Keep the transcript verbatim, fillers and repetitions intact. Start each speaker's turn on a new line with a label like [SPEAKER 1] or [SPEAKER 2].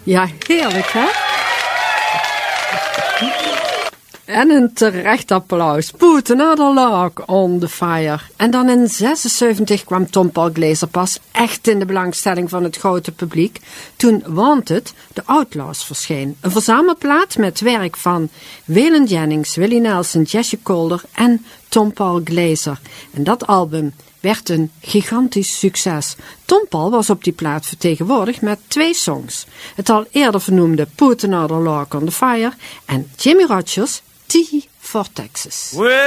[SPEAKER 1] Ja, heerlijk, hè? En een terecht applaus. Put another log on the fire. En dan in zesenzeventig kwam Tom Paul Glaser pas echt in de belangstelling van het grote publiek, toen Wanted, de Outlaws, verscheen. Een verzamelplaat met werk van Waylon Jennings, Willie Nelson, Jesse Calder en Tom Paul Glaser. En dat album werd een gigantisch succes. Tom Paul was op die plaat vertegenwoordigd met twee songs. Het al eerder vernoemde Put Another Log on the Fire en Jimmie Rodgers' T for Texas.